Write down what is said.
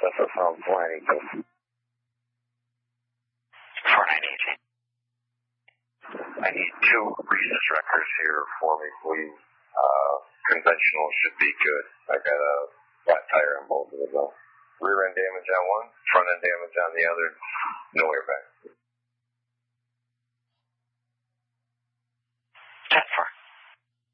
SSL 490. 490. I need 2 rhesus records here for me, please. Conventional should be good. I got a flat tire on both of them. Rear end damage on one, front end damage on the other. No airbag. 10-4.